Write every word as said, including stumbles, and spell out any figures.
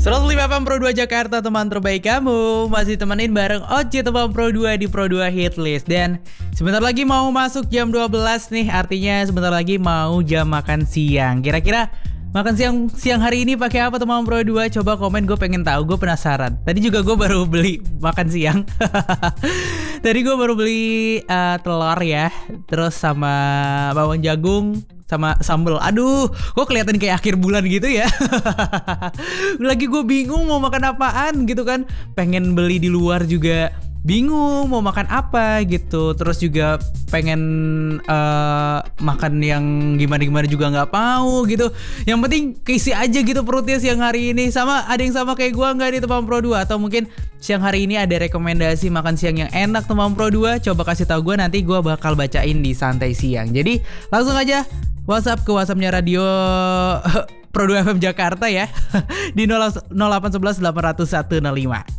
seratus lima F M Pro dua Jakarta, teman terbaik kamu. Masih temenin bareng Oci teman Pro dua di Pro dua Hitlist. Dan sebentar lagi mau masuk jam dua belas nih. Artinya sebentar lagi mau jam makan siang. Kira-kira makan siang siang hari ini pakai apa teman Pro dua? Coba komen, gue pengen tahu, gue penasaran. Tadi juga gue baru beli makan siang. Tadi gue baru beli uh, telur ya, terus sama bawang jagung, sama sambal. Aduh, kok kelihatan kayak akhir bulan gitu ya. Lagi gue bingung mau makan apaan gitu kan. Pengen beli di luar juga bingung mau makan apa gitu. Terus juga pengen uh, makan yang gimana-gimana juga gak mau gitu. Yang penting keisi aja gitu perutnya siang hari ini. Sama ada yang sama kayak gue gak nih teman Pro dua? Atau mungkin siang hari ini ada rekomendasi makan siang yang enak teman Pro dua? Coba kasih tahu gue, nanti gue bakal bacain di Santai Siang. Jadi langsung aja WhatsApp ke WhatsAppnya Radio Pro dua F M Jakarta ya. Di nol delapan satu satu delapan nol nol satu nol lima.